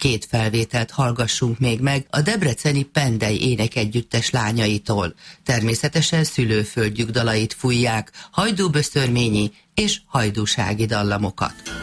2 felvételt hallgassunk még meg a debreceni Pendely énekegyüttes lányaitól. Természetesen szülőföldjük dalait fújják, hajdúböszörményi és hajdúsági dallamokat.